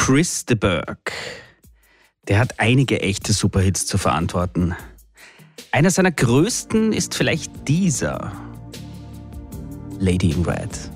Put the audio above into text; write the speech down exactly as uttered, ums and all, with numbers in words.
Chris de Burgh, der hat einige echte Superhits zu verantworten. Einer seiner größten ist vielleicht dieser: Lady in Red.